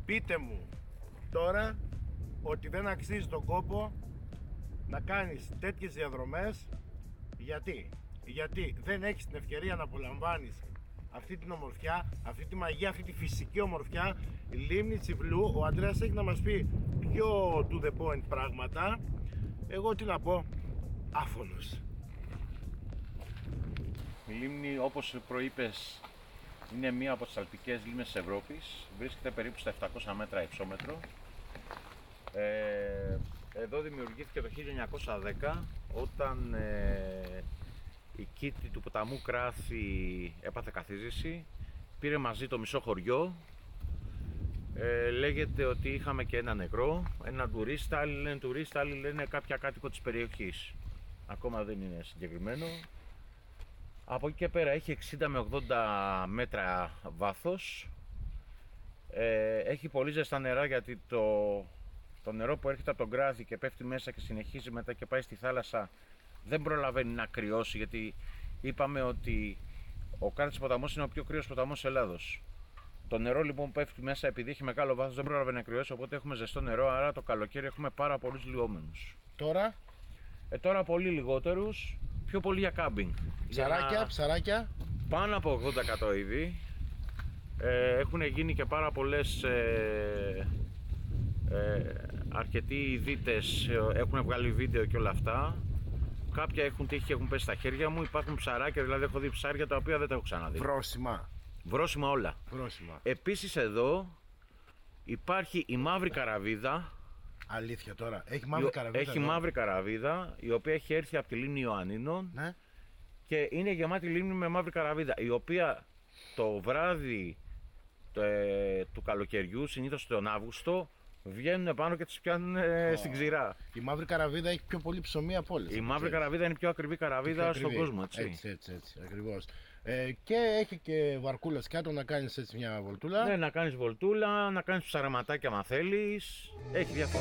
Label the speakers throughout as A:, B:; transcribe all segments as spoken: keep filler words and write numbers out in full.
A: πείτε μου τώρα ότι δεν αξίζει τον κόπο να κάνεις τέτοιες διαδρομές. Γιατί? Γιατί δεν έχεις την ευκαιρία να απολαμβάνεις αυτή την ομορφιά, αυτή τη μαγεία, αυτή τη φυσική ομορφιά. Η λίμνη Τσιβλού, ο Ανδρέας έχει να μας πει πιο to the point πράγματα. Εγώ τι να πω, άφωνος.
B: Η λίμνη, όπως προείπες, είναι μία από τις αλπικές λίμνες της Ευρώπης. Βρίσκεται περίπου στα επτακόσια μέτρα υψόμετρο. Ε, εδώ δημιουργήθηκε το χίλια εννιακόσια δέκα, όταν ε, η κήτη του ποταμού Κράθη έπαθε καθίζηση. Πήρε μαζί το μισό χωριό. Ε, λέγεται ότι είχαμε και ένα νεκρό, ένα τουρίστα, άλλοι λένε τουρίστα, άλλοι λένε κάποια κάτοικο της περιοχής. Ακόμα δεν είναι συγκεκριμένο. Από εκεί και πέρα έχει εξήντα με ογδόντα μέτρα βάθος. Ε, έχει πολύ ζεστά νερά, γιατί το, το νερό που έρχεται από τον Κράθη και πέφτει μέσα και συνεχίζει μετά και πάει στη θάλασσα δεν προλαβαίνει να κρυώσει, γιατί είπαμε ότι ο Κράθης ποταμός είναι ο πιο κρύος ποταμός της Ελλάδος. Το νερό λοιπόν που πέφτει μέσα, επειδή έχει μεγάλο βάθος, δεν προλαβαίνει να κρυώσει, οπότε έχουμε ζεστό νερό, άρα το καλοκαίρι έχουμε πάρα πολλούς λιώμενους.
A: Τώρα,
B: ε, τώρα πολύ λιγότερους, πιο πολύ για κάμπινγκ.
A: ψαράκια,
B: Για...
A: ψαράκια.
B: Πάνω από ογδόντα τοις εκατό είδη. Ε, έχουν γίνει και πάρα πολλές ε, ε, αρκετοί ειδίτες έχουν βγάλει βίντεο και όλα αυτά. Κάποια έχουν τύχει και έχουν πέσει στα χέρια μου. Υπάρχουν ψαράκια, δηλαδή έχω δει ψάρια τα οποία δεν τα έχω ξαναδεί.
A: Βρόσιμα.
B: Βρόσιμα όλα.
A: Βρόσιμα.
B: Επίσης εδώ υπάρχει η μαύρη καραβίδα.
A: Αλήθεια τώρα, έχει μαύρη καραβίδα.
B: Έχει
A: εδώ.
B: μαύρη καραβίδα, η οποία έχει έρθει από τη λίμνη Ιωαννίνων.
A: Ναι.
B: Και είναι γεμάτη λίμνη με μαύρη καραβίδα, η οποία το βράδυ το, ε, του καλοκαιριού, συνήθως τον Αύγουστο, βγαίνουν πάνω και τις πιάνουν ε,
A: oh.
B: στην ξηρά.
A: Η μαύρη καραβίδα έχει πιο πολύ ψωμί από όλες.
B: Η μαύρη καραβίδα είναι η πιο ακριβή καραβίδα
A: πιο
B: στον
A: ακριβή.
B: κόσμο, έτσι.
A: Έτσι, έτσι, έτσι, ακριβώς. Ε, και έχει και βαρκούλας κάτω να κάνεις έτσι μια βολτούλα.
B: Ναι, να κάνεις βολτούλα, να κάνεις ψαραματάκια αν θέλεις. Έχει διαφορά.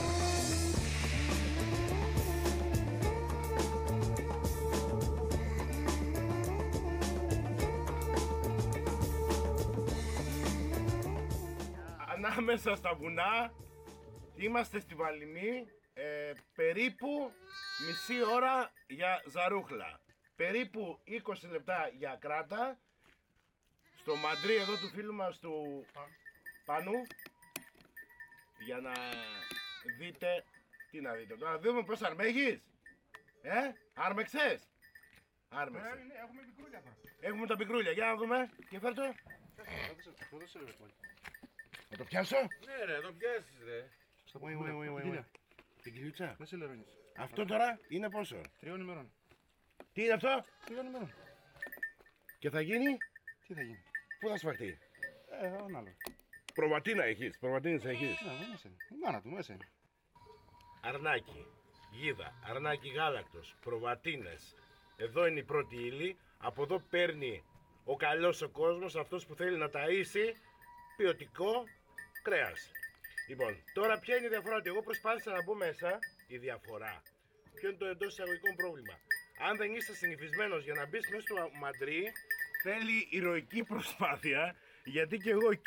A: Ανάμεσα στα βουνά είμαστε στη Βαληνή, ε, περίπου μισή ώρα για ζαρούχλα, περίπου είκοσι λεπτά για κράτα. Στο μαντρί εδώ του φίλου μας του Πάνου, για να δείτε, τι να δείτε τώρα, δούμε πως αρμέγεις, ε, άρμεξες, άρμεξες.
C: Ναι, ναι, έχουμε πικρούλια τώρα.
A: Έχουμε τα πικρούλια, για να δούμε, και φέρ' το.
C: Το δώσε ρε πάλι.
A: Θα το πιάσω,
B: Ναι ρε, το πιάσεις ρε.
C: Στο
A: Ουι,
C: πούμε,
A: ουι, ουι, ουι,
C: ποικίλια.
A: ουι. Την κυλίτσα.
C: Δεν σε λερώνεις.
A: Αυτό τώρα είναι πόσο,
C: Τριών ημερών.
A: τι είναι αυτό
C: Τριών ημερών.
A: και θα γίνει,
C: Τι θα γίνει.
A: πού θα σφαχτεί.
C: Ε, он άλλο.
A: Προβατίνα έχεις, προβατίνες έχεις.
C: Ναι, μέσα είναι. Η μάνα του μέσα είναι.
A: Αρνάκι, γίδα, αρνάκι γάλακτος, προβατίνες. Εδώ είναι η πρώτη ύλη. Από εδώ παίρνει ο καλός ο κόσμος, αυτός που θέλει να ταΐσει ποιοτικό κρέας. Λοιπόν, τώρα ποια είναι η διαφορά, ότι εγώ προσπάθησα να μπω μέσα. Η διαφορά, ποιο είναι το εντός εισαγωγικών πρόβλημα. Αν δεν είσαι συνηθισμένος για να μπεις μέσα στο μαντρί, θέλει ηρωική προσπάθεια, γιατί και εγώ